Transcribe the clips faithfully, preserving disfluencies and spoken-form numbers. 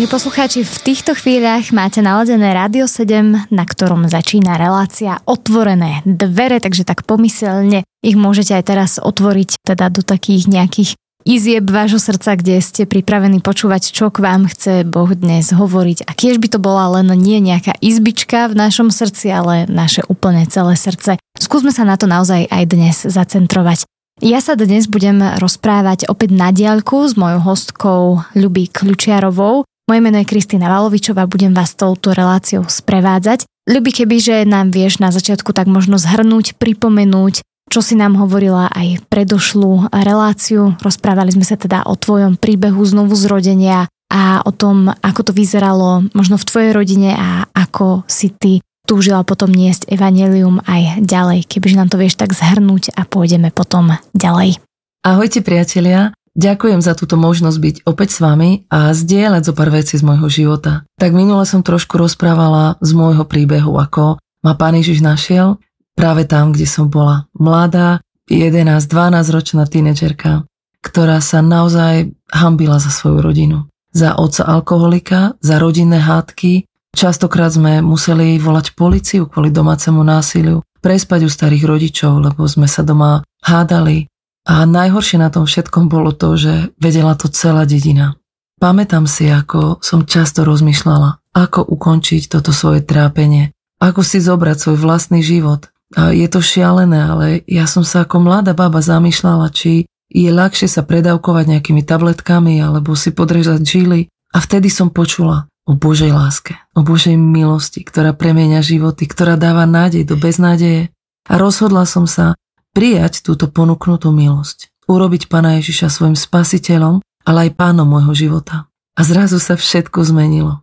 Milí poslucháči, v týchto chvíľach máte naladené Rádio sedem, na ktorom začína relácia Otvorené dvere, takže tak pomyselne ich môžete aj teraz otvoriť teda do takých nejakých izieb vášho srdca, kde ste pripravení počúvať, čo k vám chce Boh dnes hovoriť. A kiež by to bola len nie nejaká izbička v našom srdci, ale naše úplne celé srdce. Skúsme sa na to naozaj aj dnes zacentrovať. Ja sa dnes budem rozprávať opäť na diaľku s mojou hostkou Ľubí Kľučiarovou. Moje meno je Kristína Valovičová, budem vás touto reláciou sprevádzať. Ľubí, kebyže nám vieš na začiatku tak možno zhrnúť, pripomenúť, čo si nám hovorila aj predošlú reláciu. Rozprávali sme sa teda o tvojom príbehu znovu zrodenia a o tom, ako to vyzeralo možno v tvojej rodine a ako si ty túžila potom niesť evanjelium aj ďalej. Kebyže nám to vieš tak zhrnúť a pôjdeme potom ďalej. Ahojte priatelia, ďakujem za túto možnosť byť opäť s vami a zdieľať zo pár vecí z môjho života. Tak minule som trošku rozprávala z môjho príbehu, ako ma Pán Ježiš našiel práve tam, kde som bola mladá, jedenásť dvanásť ročná tínedžerka, ktorá sa naozaj hanbila za svoju rodinu. Za otca alkoholika, za rodinné hádky. Častokrát sme museli volať políciu kvôli domácemu násiliu, prespať u starých rodičov, lebo sme sa doma hádali. A najhoršie na tom všetkom bolo to, že vedela to celá dedina. Pamätám si, ako som často rozmýšľala, ako ukončiť toto svoje trápenie, ako si zobrať svoj vlastný život. A je to šialené, ale ja som sa ako mladá baba zamýšľala, či je ľahšie sa predávkovať nejakými tabletkami alebo si podrežať žily. A vtedy som počula o Božej láske, o Božej milosti, ktorá premieňa životy, ktorá dáva nádej do beznádeje. A rozhodla som sa prijať túto ponúknutú milosť, urobiť Pána Ježiša svojim spasiteľom, ale aj pánom môjho života. A zrazu sa všetko zmenilo.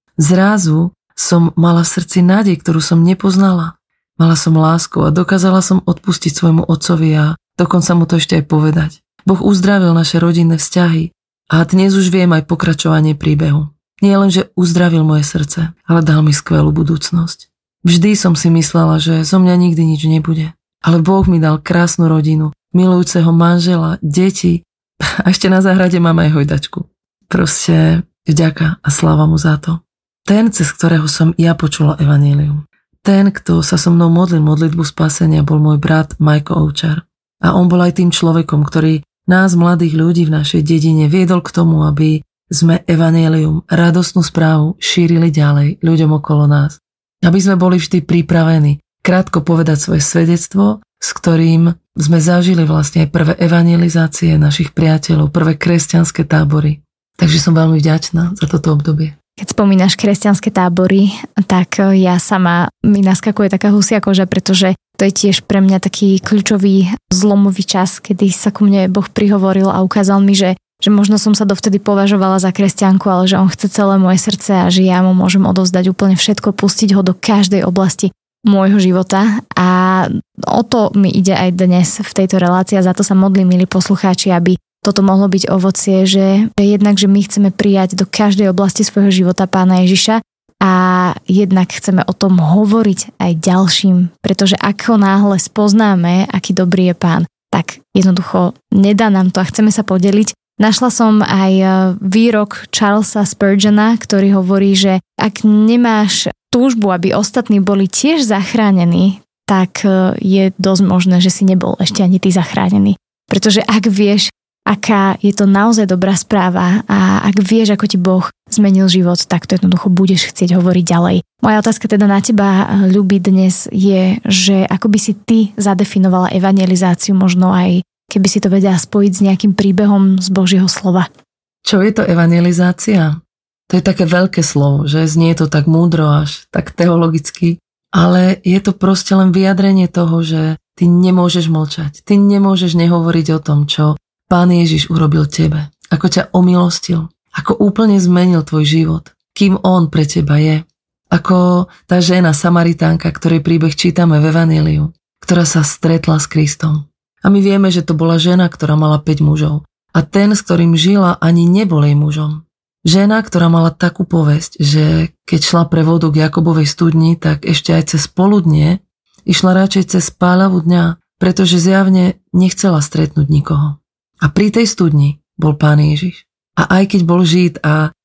Zrazu som mala v srdci nádej, ktorú som nepoznala. Mala som lásku a dokázala som odpustiť svojmu otcovi a dokonca mu to ešte aj povedať. Boh uzdravil naše rodinné vzťahy a dnes už viem aj pokračovanie príbehu. Nie len, že uzdravil moje srdce, ale dal mi skvelú budúcnosť. Vždy som si myslela, že zo mňa nikdy nič nebude. Ale Boh mi dal krásnu rodinu, milujúceho manžela, deti a ešte na záhrade mám aj hojdačku. Proste vďaka a sláva mu za to. Ten, cez ktorého som ja počula evanjelium. Ten, kto sa so mnou modlil modlitbu spasenia, bol môj brat Majko Ovčar. A on bol aj tým človekom, ktorý nás, mladých ľudí v našej dedine, viedol k tomu, aby sme evanjelium, radostnú správu šírili ďalej ľuďom okolo nás. Aby sme boli vždy pripravení krátko povedať svoje svedectvo, s ktorým sme zažili vlastne aj prvé evangelizácie našich priateľov, prvé kresťanské tábory. Takže som veľmi vďačná za toto obdobie. Keď spomínaš kresťanské tábory, tak ja sama mi naskakuje taká husia koža, pretože to je tiež pre mňa taký kľúčový zlomový čas, kedy sa ku mne Boh prihovoril a ukázal mi, že že možno som sa dovtedy považovala za kresťanku, ale že on chce celé moje srdce a že ja mu môžem odovzdať úplne všetko, pustiť ho do každej oblasti môjho života. A o to mi ide aj dnes v tejto relácii a za to sa modlím, milí poslucháči, aby toto mohlo byť ovocie, že jednak, že my chceme prijať do každej oblasti svojho života Pána Ježiša a jednak chceme o tom hovoriť aj ďalším, pretože ako náhle spoznáme, aký dobrý je Pán, tak jednoducho nedá nám to a chceme sa podeliť. Našla som aj výrok Charlesa Spurgeona, ktorý hovorí, že ak nemáš túžbu, aby ostatní boli tiež zachránení, tak je dosť možné, že si nebol ešte ani ty zachránený. Pretože ak vieš, aká je to naozaj dobrá správa a ak vieš, ako ti Boh zmenil život, tak to jednoducho budeš chcieť hovoriť ďalej. Moja otázka teda na teba, Ľubí, dnes je, že ako by si ty zadefinovala evangelizáciu, možno aj keby si to vedela spojiť s nejakým príbehom z Božieho slova. Čo je to evangelizácia? To je také veľké slovo, že znie to tak múdro až, tak teologicky, ale je to proste len vyjadrenie toho, že ty nemôžeš mlčať, ty nemôžeš nehovoriť o tom, čo Pán Ježiš urobil tebe, ako ťa omilostil, ako úplne zmenil tvoj život, kým on pre teba je. Ako tá žena Samaritánka, ktorej príbeh čítame v Evanjeliu, ktorá sa stretla s Kristom. A my vieme, že to bola žena, ktorá mala päť mužov. A ten, s ktorým žila, ani nebol jej mužom. Žena, ktorá mala takú povesť, že keď šla pre vodu k Jakobovej studni, tak ešte aj cez poludnie išla radšej cez páľavu dňa, pretože zjavne nechcela stretnúť nikoho. A pri tej studni bol Pán Ježiš. A aj keď bol Žid a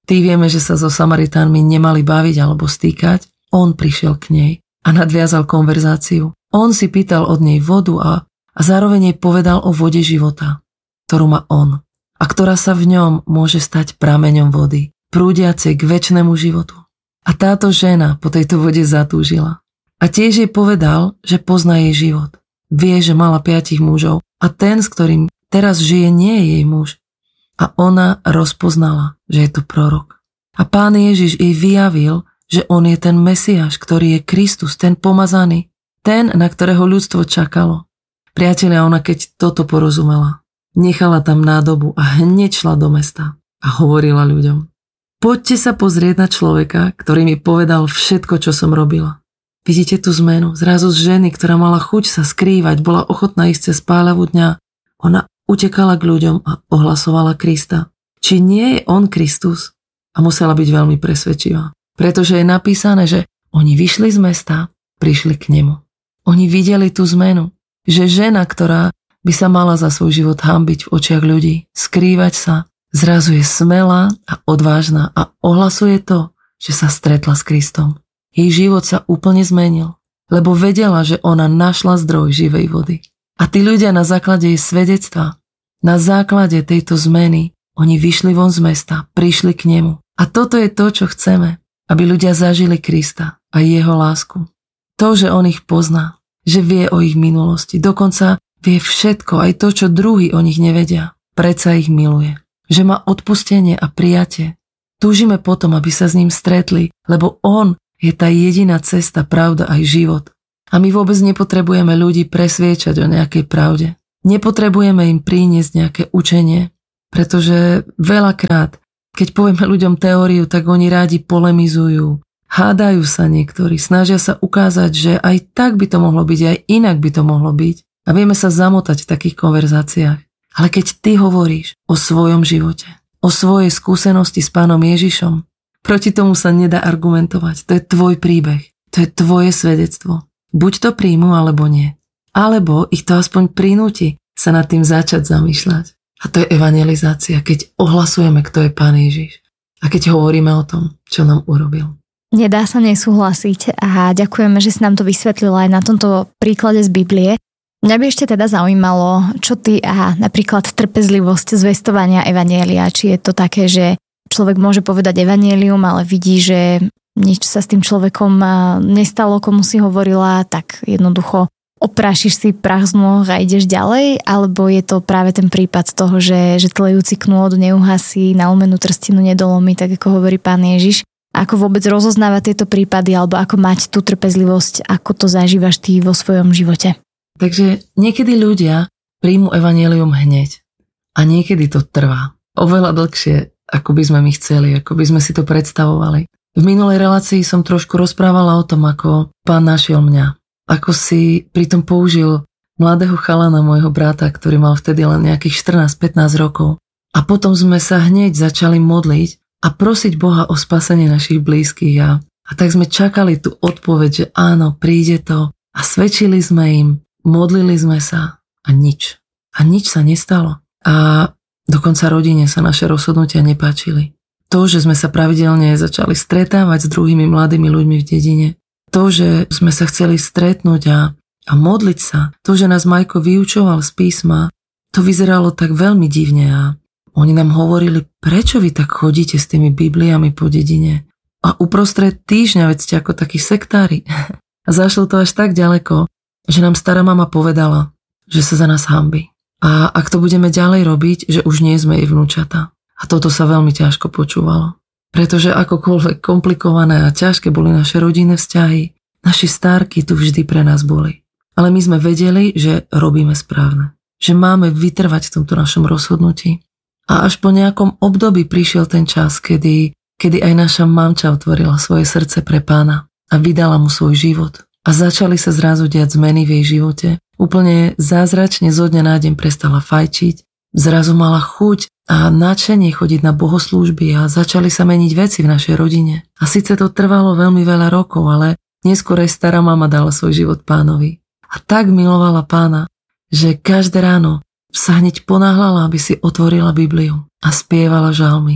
Tí vieme, že sa so Samaritánmi nemali baviť alebo stýkať. On prišiel k nej a nadviazal konverzáciu. On si pýtal od nej vodu a, a zároveň jej povedal o vode života, ktorú má on a ktorá sa v ňom môže stať prameňom vody, prúdiacej k večnému životu. A táto žena po tejto vode zatúžila. A tiež jej povedal, že pozná jej život. Vie, že mala piatich mužov a ten, s ktorým teraz žije, nie je jej muž. A ona rozpoznala, že je to prorok. A Pán Ježiš jej vyjavil, že on je ten Mesiáš, ktorý je Kristus, ten pomazaný, ten, na ktorého ľudstvo čakalo. Priatelia, ona keď toto porozumela, nechala tam nádobu a hneď šla do mesta a hovorila ľuďom: poďte sa pozrieť na človeka, ktorý mi povedal všetko, čo som robila. Vidíte tú zmenu? Zrazu z ženy, ktorá mala chuť sa skrývať, bola ochotná ísť cez páľavu dňa, ona utekala k ľuďom a ohlasovala Krista. Či nie je on Kristus? A musela byť veľmi presvedčivá. Pretože je napísané, že oni vyšli z mesta, prišli k nemu. Oni videli tú zmenu, že žena, ktorá by sa mala za svoj život hanbiť v očiach ľudí, skrývať sa, zrazu je smelá a odvážna a ohlasuje to, že sa stretla s Kristom. Jej život sa úplne zmenil, lebo vedela, že ona našla zdroj živej vody. A tí ľudia na základe jej svedectva, na základe tejto zmeny, oni vyšli von z mesta, prišli k nemu. A toto je to, čo chceme. Aby ľudia zažili Krista a jeho lásku. To, že on ich pozná, že vie o ich minulosti, dokonca vie všetko, aj to, čo druhí o nich nevedia. Predsa ich miluje. Že má odpustenie a prijatie. Túžime potom, aby sa s ním stretli, lebo on je tá jediná cesta, pravda aj život. A my vôbec nepotrebujeme ľudí presviečať o nejakej pravde. Nepotrebujeme im priniesť nejaké učenie, pretože veľakrát keď povieme ľuďom teóriu, tak oni rádi polemizujú, hádajú sa niektorí, snažia sa ukázať, že aj tak by to mohlo byť, aj inak by to mohlo byť. A vieme sa zamotať v takých konverzáciách. Ale keď ty hovoríš o svojom živote, o svojej skúsenosti s Pánom Ježišom, proti tomu sa nedá argumentovať. To je tvoj príbeh, to je tvoje svedectvo. Buď to príjmu, alebo nie. Alebo ich to aspoň prinúti sa nad tým začať zamýšľať. A to je evangelizácia, keď ohlasujeme, kto je Pán Ježiš. A keď hovoríme o tom, čo nám urobil. Nedá sa nesúhlasiť a ďakujeme, že si nám to vysvetlila aj na tomto príklade z Biblie. Mňa by ešte teda zaujímalo, čo ty a napríklad trpezlivosť zvestovania evanjelia. Či je to také, že človek môže povedať evanjelium, ale vidí, že nič sa s tým človekom nestalo, komu si hovorila, tak jednoducho oprášiš si prach z nôh a ideš ďalej, alebo je to práve ten prípad toho, že, že tlejúci knôt neuhasí, nalomenú trstinu nedolomí, tak ako hovorí Pán Ježiš. Ako vôbec rozoznávať tieto prípady, alebo ako mať tú trpezlivosť, ako to zažívaš ty vo svojom živote? Takže niekedy ľudia príjmu evanjelium hneď a niekedy to trvá. Oveľa dlhšie, ako by sme my chceli, ako by sme si to predstavovali. V minulej relácii som trošku rozprávala o tom, ako Pán našiel mňa. Ako si pritom použil mladého chalana, môjho brata, ktorý mal vtedy len nejakých štrnásť pätnásť rokov. A potom sme sa hneď začali modliť a prosiť Boha o spasenie našich blízkych. A, a tak sme čakali tú odpoveď, že áno, príde to. A svedčili sme im, modlili sme sa a nič. A nič sa nestalo. A dokonca rodine sa naše rozhodnutia nepáčili. To, že sme sa pravidelne začali stretávať s druhými mladými ľuďmi v dedine, to, že sme sa chceli stretnúť a, a modliť sa, to, že nás Majko vyučoval z písma, to vyzeralo tak veľmi divne a oni nám hovorili, prečo vy tak chodíte s tými Bibliami po dedine? A uprostred týždňa, veď ste ako takí sektári. A zašlo to až tak ďaleko, že nám stará mama povedala, že sa za nás hanbí. A ak to budeme ďalej robiť, že už nie sme jej vnúčata. A toto sa veľmi ťažko počúvalo. Pretože akokoľvek komplikované a ťažké boli naše rodinné vzťahy, naši stárky tu vždy pre nás boli. Ale my sme vedeli, že robíme správne. Že máme vytrvať v tomto našom rozhodnutí. A až po nejakom období prišiel ten čas, kedy, kedy aj naša mamča otvorila svoje srdce pre Pána a vydala mu svoj život. A začali sa zrazu diať zmeny v jej živote. Úplne zázračne zo dňa na deň prestala fajčiť. Zrazu mala chuť a nadšenie chodiť na bohoslúžby a začali sa meniť veci v našej rodine. A síce to trvalo veľmi veľa rokov, ale neskôr aj stará mama dala svoj život Pánovi. A tak milovala Pána, že každé ráno sa hneď ponáhľala, aby si otvorila Bibliu a spievala žalmy.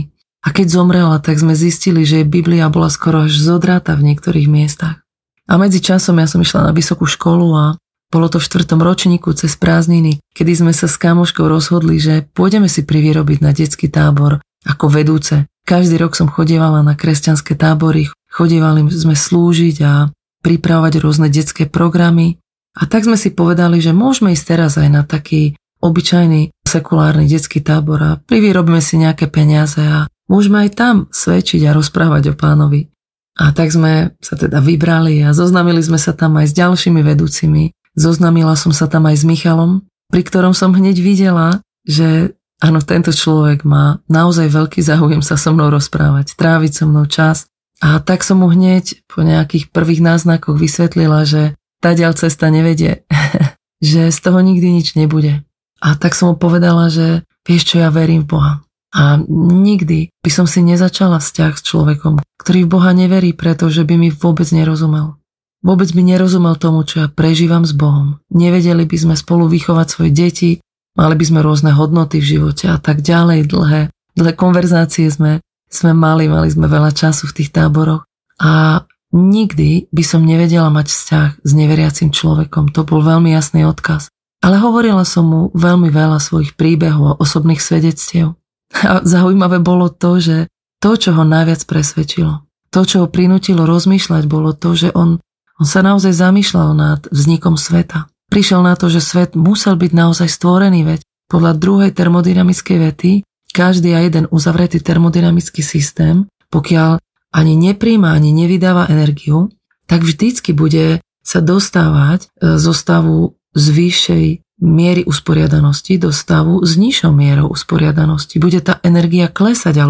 A keď zomrela, tak sme zistili, že Biblia bola skoro až zodratá v niektorých miestach. A medzi časom ja som išla na vysokú školu a bolo to v štvrtom ročníku cez prázdniny, kedy sme sa s kamoškou rozhodli, že pôjdeme si privyrobiť na detský tábor ako vedúce. Každý rok som chodievala na kresťanské tábory, chodievali sme slúžiť a pripravovať rôzne detské programy. A tak sme si povedali, že môžeme ísť teraz aj na taký obyčajný sekulárny detský tábor a privyrobíme si nejaké peniaze a môžeme aj tam svedčiť a rozprávať o Pánovi. A tak sme sa teda vybrali a zoznamili sme sa tam aj s ďalšími vedúcimi. Zoznamila som sa tam aj s Michalom, pri ktorom som hneď videla, že áno, tento človek má naozaj veľký záujem sa so mnou rozprávať, tráviť so mnou čas. A tak som mu hneď po nejakých prvých náznakoch vysvetlila, že táďaľ cesta nevedie, že z toho nikdy nič nebude. A tak som mu povedala, že vieš čo, ja verím v Boha. A nikdy by som si nezačala vzťah s človekom, ktorý v Boha neverí, pretože by mi vôbec nerozumel. Vôbec by nerozumel tomu, čo ja prežívam s Bohom. Nevedeli by sme spolu vychovať svoje deti, mali by sme rôzne hodnoty v živote a tak ďalej. Dlhé, dlhé konverzácie sme, sme mali, mali sme veľa času v tých táboroch. A nikdy by som nevedela mať vzťah s neveriacim človekom. To bol veľmi jasný odkaz. Ale hovorila som mu veľmi veľa svojich príbehov a osobných svedectiev. A zaujímavé bolo to, že to, čo ho najviac presvedčilo, to, čo ho prinútilo rozmýšľať, bolo to, že on, on sa naozaj zamýšľal nad vznikom sveta. Prišiel na to, že svet musel byť naozaj stvorený, veď podľa druhej termodynamickej vety každý a jeden uzavretý termodynamický systém, pokiaľ ani nepríjma, ani nevydáva energiu, tak vždycky bude sa dostávať zo stavu z vyššej miery usporiadanosti do stavu s nižšou mierou usporiadanosti. Bude tá energia klesať, ale